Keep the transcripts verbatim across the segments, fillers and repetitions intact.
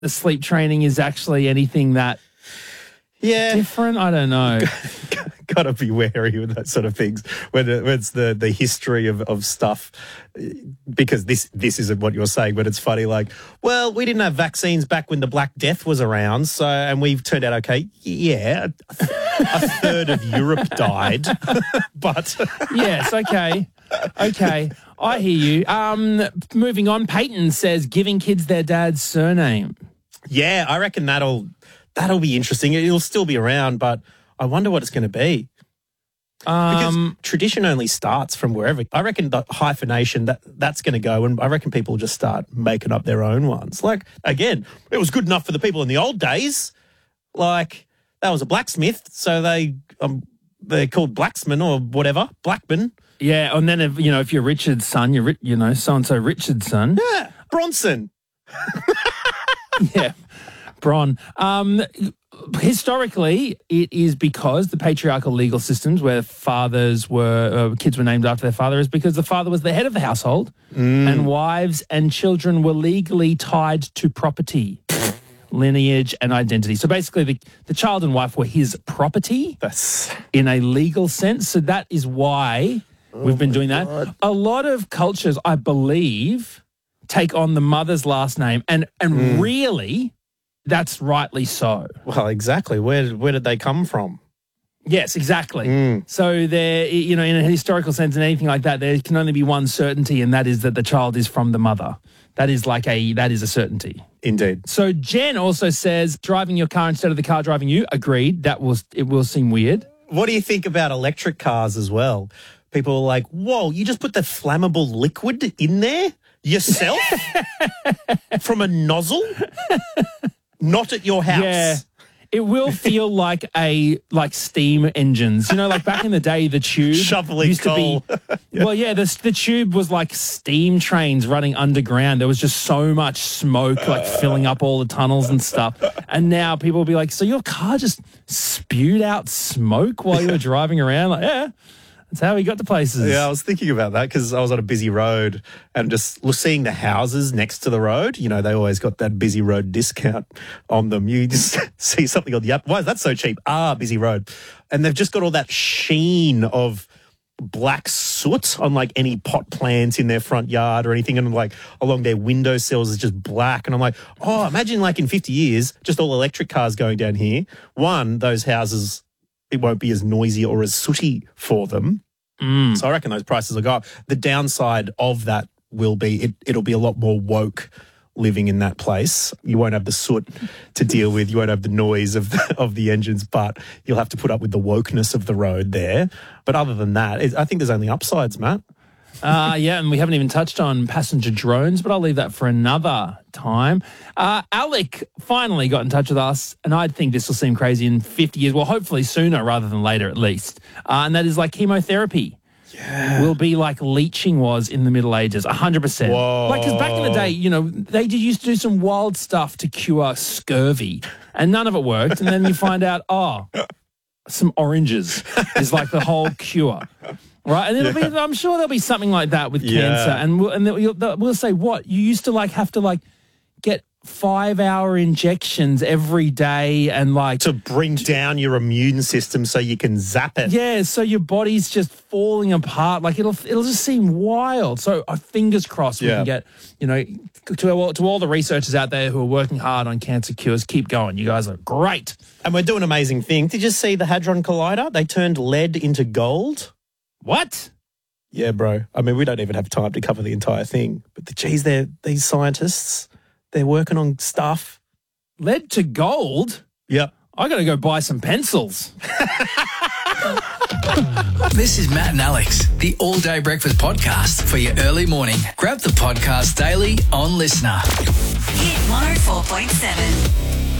the sleep training is actually anything that yeah. different. I don't know. Got to be wary with that sort of things when, it, when it's the, the history of, of stuff, because this this isn't what you're saying, but it's funny. Like, well, we didn't have vaccines back when the Black Death was around, so and we've turned out okay. Yeah, a, a third of Europe died, but yes, okay, okay, I hear you. Um, moving on, Peyton says giving kids their dad's surname. Yeah, I reckon that'll that'll be interesting. It'll still be around, but I wonder what it's going to be. Because Um, tradition only starts from wherever. I reckon the hyphenation, that that's going to go, and I reckon people will just start making up their own ones. Like, again, it was good enough for the people in the old days. Like, that was a blacksmith, so they um, they're called Blacksman or whatever, Blackman. yeah, and then if, you know, if you're Richard's son, you're Ri- you know so and so Richard's son. Yeah, Bronson. Yeah, Bron. Um, historically, it is because the patriarchal legal systems where fathers were, uh, kids were named after their father, is because the father was the head of the household and wives and children were legally tied to property, lineage and identity. So basically the, the child and wife were his property That's in a legal sense. So that is why we've been doing that. God. A lot of cultures, I believe, take on the mother's last name, and and really, that's rightly so. well, exactly. Where where did they come from? Yes, exactly. So there, you know, in a historical sense and anything like that, there can only be one certainty, and that is that the child is from the mother. That is like a that is a certainty. Indeed. So Jen also says driving your car instead of the car driving you. Agreed. That will it will seem weird. What do you think about electric cars as well? People are like, whoa, you just put the flammable liquid in there yourself from a nozzle? Not at your house. Yeah. It will feel like a like steam engines. You know, like back in the day, the tube Shoveling used coal. to be. Well, yeah, the the tube was like steam trains running underground. There was just so much smoke, like filling up all the tunnels and stuff. And now people will be like, "So your car just spewed out smoke while you were driving around?" Like, yeah. That's how we got to places. Yeah, I was thinking about that because I was on a busy road and just seeing the houses next to the road. You know, they always got that busy road discount on them. You just see something on the app. Why is that so cheap? Ah, busy road. And they've just got all that sheen of black soot on like any pot plants in their front yard or anything. And like along their windowsills is just black. And I'm like, oh, imagine like in fifty years, just all electric cars going down here. One, those houses, it won't be as noisy or as sooty for them. Mm. So I reckon those prices will go up. The downside of that will be it, it'll be a lot more woke living in that place. You won't have the soot to deal with. You won't have the noise of the, of the engines, but you'll have to put up with the wokeness of the road there. But other than that, it, I think there's only upsides, Matt. Uh, yeah, and we haven't even touched on passenger drones, but I'll leave that for another time. Uh, Alec finally got in touch with us, and I think this will seem crazy in fifty years. Well, hopefully sooner rather than later at least. Uh, and that is like chemotherapy. Yeah. Will be like leeching was in the Middle Ages, one hundred percent. Whoa. Like, because back in the day, you know, they did used to do some wild stuff to cure scurvy, and none of it worked. And then you find out, oh, some oranges is like the whole cure. Right, and it'll yeah. be, I'm sure there'll be something like that with yeah. cancer, and we'll, and they'll, we'll say, what, you used to like have to like get five hour injections every day and like to bring down your immune system so you can zap it. Yeah, so your body's just falling apart. Like it'll it'll just seem wild. So uh, fingers crossed we yeah. can get, you know, to all, to all the researchers out there who are working hard on cancer cures, keep going. You guys are great. And we're doing amazing things. Did you see the Hadron Collider? They turned lead into gold. What? Yeah, bro. I mean, we don't even have time to cover the entire thing. But the, geez, they're these scientists, they're working on stuff. Lead to gold? Yep. I got to go buy some pencils. This is Matt and Alex, the All Day Breakfast Podcast for your early morning. Grab the podcast daily on Listener. Hit one oh four point seven.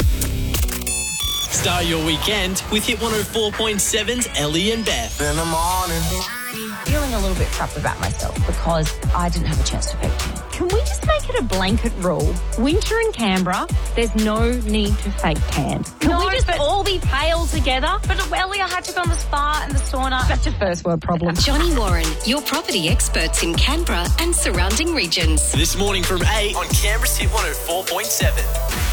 Start your weekend with Hit one oh four point seven's Ellie and Beth. In the morning. Feeling a little bit crap about myself because I didn't have a chance to fake tan. Can we just make it a blanket rule? Winter in Canberra, there's no need to fake tan. Can no, we just but, all be pale together? But Ellie, I had to go on the spa and the sauna. That's a first world problem. Johnny Warren, your property experts in Canberra and surrounding regions. This morning from eight on Canberra's Hit one oh four point seven.